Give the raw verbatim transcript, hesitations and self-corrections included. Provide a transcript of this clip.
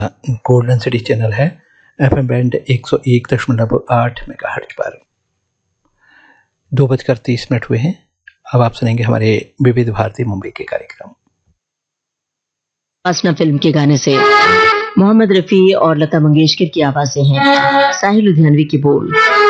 Golden city channel है FM band एक सौ एक दशमलव आठ मेगाहर्ट्ज पर। दो बजकर तीस मिनट हुए हैं। अब आप सुनेंगे हमारे विविध भारती मुंबई के कार्यक्रम। वासना फिल्म के गाने से मोहम्मद रफी और लता मंगेशकर की आवाजें हैं, साहिल लुधियानवी की बोल।